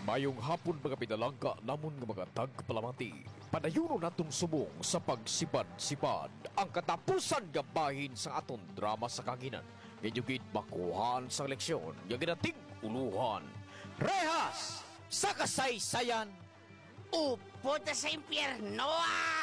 Mayong hapon mga pinalangka namon nga mga tagpalamati. Padayon natong subong sa pagsipad-sipad ang katapusan nga bahin sa aton drama sa kanginan. Ngayon bakuhan sa leksyon nga ginating uluhan. Rehas sa kasaysayan. Upo ta sa impyerno!